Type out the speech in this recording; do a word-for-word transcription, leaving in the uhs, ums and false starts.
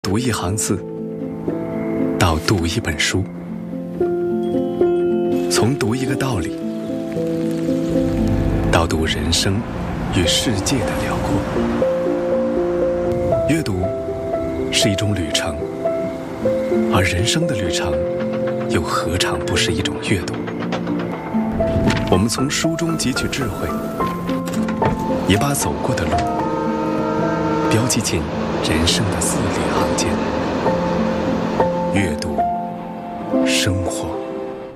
读一行字，到读一本书，从读一个道理，到读人生与世界的辽阔。阅读是一种旅程，而人生的旅程又何尝不是一种阅读？我们从书中汲取智慧，也把走过的路标记进人生的字里行间。阅读，生活。